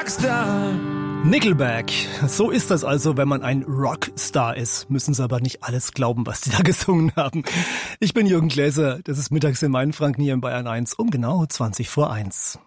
Rockstar. Nickelback. So ist das also, wenn man ein Rockstar ist. Müssen Sie aber nicht alles glauben, was die da gesungen haben. Ich bin Jürgen Gläser. Das ist mittags in Mainfranken hier in Bayern 1 um genau 20 vor 1.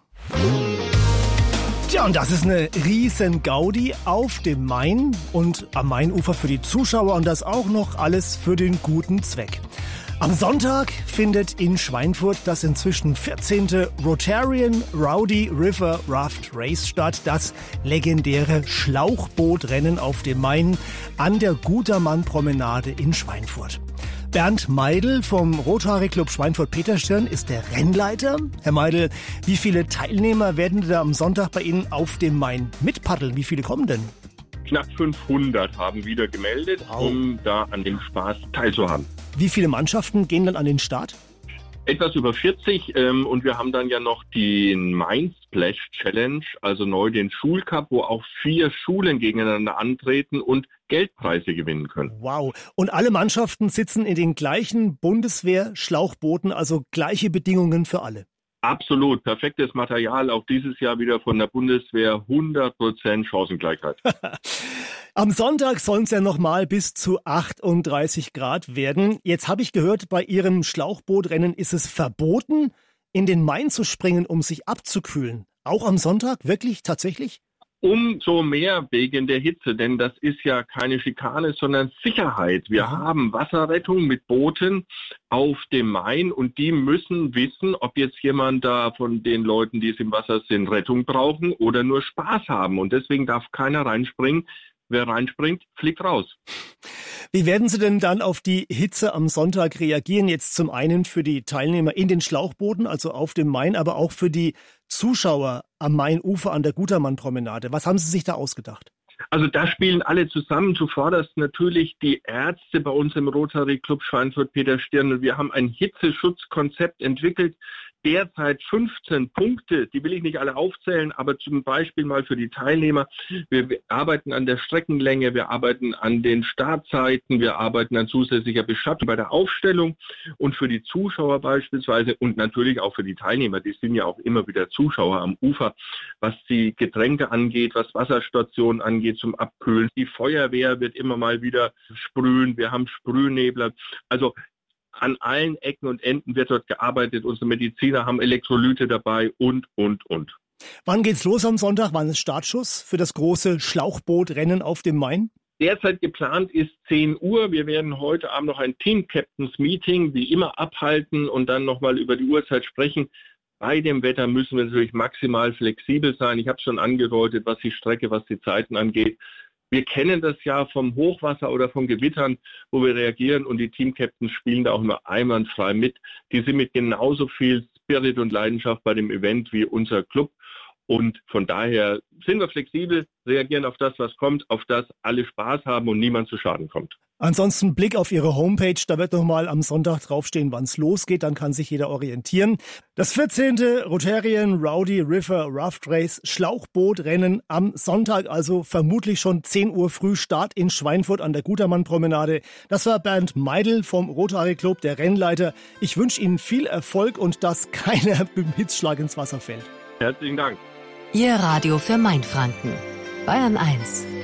Tja, und das ist eine riesen Gaudi auf dem Main und am Mainufer für die Zuschauer und das auch noch alles für den guten Zweck. Am Sonntag findet in Schweinfurt das inzwischen 14. Rotarian Rowdy River Raft Race statt, das legendäre Schlauchbootrennen auf dem Main an der Gutermann-Promenade in Schweinfurt. Bernd Meidl vom Rotary Club Schweinfurt-Peterstirn ist der Rennleiter. Herr Meidl, wie viele Teilnehmer werden da am Sonntag bei Ihnen auf dem Main mitpaddeln? Wie viele kommen denn? Knapp 500 haben wieder gemeldet, um da an dem Spaß teilzuhaben. Wie viele Mannschaften gehen dann an den Start? Etwas über 40 und wir haben dann ja noch die Main Splash Challenge, also neu den Schulcup, wo auch 4 Schulen gegeneinander antreten und Geldpreise gewinnen können. Wow. Und alle Mannschaften sitzen in den gleichen Bundeswehr-Schlauchbooten, also gleiche Bedingungen für alle. Absolut, perfektes Material, auch dieses Jahr wieder von der Bundeswehr, 100% Chancengleichheit. Am Sonntag sollen es ja nochmal bis zu 38 Grad werden. Jetzt habe ich gehört, bei Ihrem Schlauchbootrennen ist es verboten, in den Main zu springen, um sich abzukühlen. Auch am Sonntag? Wirklich? Tatsächlich? Umso mehr wegen der Hitze, denn das ist ja keine Schikane, sondern Sicherheit. Wir haben Wasserrettung mit Booten auf dem Main und die müssen wissen, ob jetzt jemand da von den Leuten, die es im Wasser sind, Rettung brauchen oder nur Spaß haben. Und deswegen darf keiner reinspringen. Wer reinspringt, fliegt raus. Wie werden Sie denn dann auf die Hitze am Sonntag reagieren? Jetzt zum einen für die Teilnehmer in den Schlauchbooten, also auf dem Main, aber auch für die Zuschauer am Mainufer an der Gutermann-Promenade. Was haben Sie sich da ausgedacht? Also da spielen alle zusammen. Zuvorderst natürlich die Ärzte bei uns im Rotary Club Schweinfurt-Peterstirn. Und wir haben ein Hitzeschutzkonzept entwickelt. Derzeit 15 Punkte, die will ich nicht alle aufzählen, aber zum Beispiel mal für die Teilnehmer. Wir arbeiten an der Streckenlänge, wir arbeiten an den Startzeiten, wir arbeiten an zusätzlicher Beschattung bei der Aufstellung und für die Zuschauer beispielsweise und natürlich auch für die Teilnehmer, die sind ja auch immer wieder Zuschauer am Ufer, was die Getränke angeht, was Wasserstationen angeht zum Abkühlen. Die Feuerwehr wird immer mal wieder sprühen, wir haben Sprühnebler, also an allen Ecken und Enden wird dort gearbeitet. Unsere Mediziner haben Elektrolyte dabei und. Wann geht's los am Sonntag? Wann ist Startschuss für das große Schlauchbootrennen auf dem Main? Derzeit geplant ist 10 Uhr. Wir werden heute Abend noch ein Team-Captains-Meeting wie immer abhalten und dann nochmal über die Uhrzeit sprechen. Bei dem Wetter müssen wir natürlich maximal flexibel sein. Ich habe es schon angedeutet, was die Strecke, was die Zeiten angeht. Wir kennen das ja vom Hochwasser oder von Gewittern, wo wir reagieren und die Team-Captains spielen da auch immer einwandfrei mit. Die sind mit genauso viel Spirit und Leidenschaft bei dem Event wie unser Club und von daher sind wir flexibel, reagieren auf das, was kommt, auf das alle Spaß haben und niemand zu Schaden kommt. Ansonsten Blick auf Ihre Homepage, da wird nochmal am Sonntag draufstehen, wann es losgeht, dann kann sich jeder orientieren. Das 14. Rotarian Rowdy River Raft Race Schlauchbootrennen am Sonntag, also vermutlich schon 10 Uhr früh Start in Schweinfurt an der Gutermann-Promenade. Das war Bernd Meidl vom Rotary Club, der Rennleiter. Ich wünsche Ihnen viel Erfolg und dass keiner mit dem Hitzschlag ins Wasser fällt. Herzlichen Dank. Ihr Radio für Mainfranken. Bayern 1.